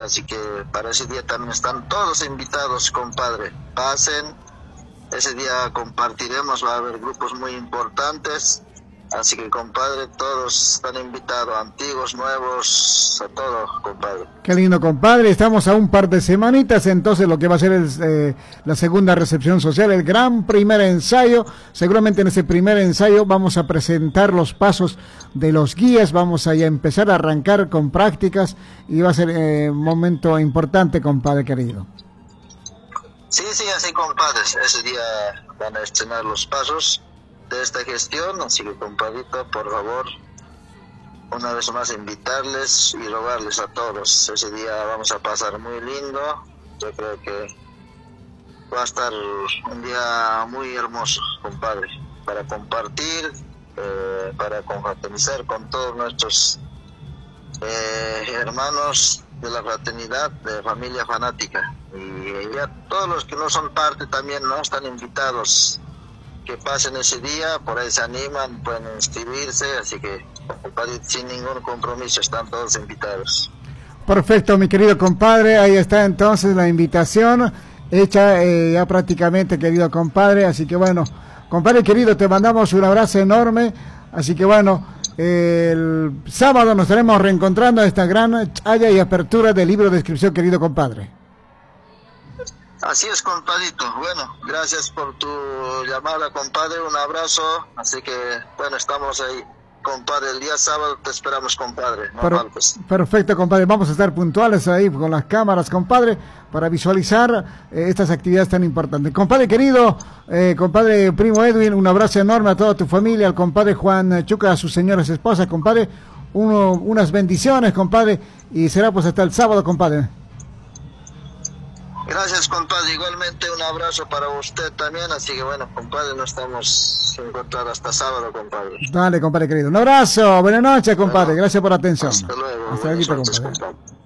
así que para ese día también están todos invitados, compadre. Pasen, ese día compartiremos, va a haber grupos muy importantes, así que, compadre, todos están invitados, antiguos, nuevos, a todos, compadre. Qué lindo, compadre. Estamos a un par de semanitas, entonces lo que va a ser es la segunda recepción social, el gran primer ensayo. Seguramente en ese primer ensayo vamos a presentar los pasos de los guías, vamos a ya empezar a arrancar con prácticas y va a ser un momento importante, compadre querido. Sí, así, compadre, ese día van a estrenar los pasos de esta gestión, así que, compadrito, por favor, una vez más invitarles y rogarles a todos. Ese día vamos a pasar muy lindo. Yo creo que va a estar un día muy hermoso, compadre, para compartir, para confraternizar con todos nuestros hermanos de la fraternidad, de familia fanática. Y ya todos los que no son parte también no están invitados, que pasen ese día, por ahí se animan, pueden inscribirse, así que, compadre, sin ningún compromiso, están todos invitados. Perfecto, mi querido compadre, ahí está entonces la invitación hecha ya prácticamente, querido compadre, así que bueno, compadre querido, te mandamos un abrazo enorme, así que bueno, el sábado nos estaremos reencontrando a esta gran haya y apertura del libro de inscripción, querido compadre. Así es, compadrito. Bueno, gracias por tu llamada, compadre. Un abrazo. Así que, bueno, estamos ahí, compadre. El día sábado te esperamos, compadre. Perfecto, compadre. Vamos a estar puntuales ahí con las cámaras, compadre, para visualizar estas actividades tan importantes. Compadre querido, compadre primo Edwin, un abrazo enorme a toda tu familia, al compadre Juan Chuca, a sus señoras esposas, compadre. Unas bendiciones, compadre. Y será pues hasta el sábado, compadre. Gracias, compadre. Igualmente un abrazo para usted también. Así que bueno, compadre, nos estamos encontrando hasta sábado, compadre. Dale, compadre querido. Un abrazo. Buenas noches, compadre. Gracias por la atención. Hasta luego. Hasta luego, compadre.